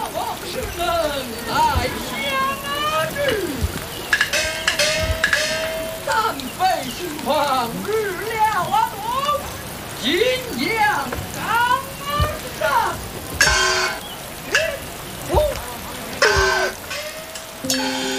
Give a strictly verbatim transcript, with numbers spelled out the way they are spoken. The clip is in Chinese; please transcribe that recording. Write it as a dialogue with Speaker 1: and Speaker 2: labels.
Speaker 1: 王是能来相日，咱北新皇日了啊我，阴阳刚上。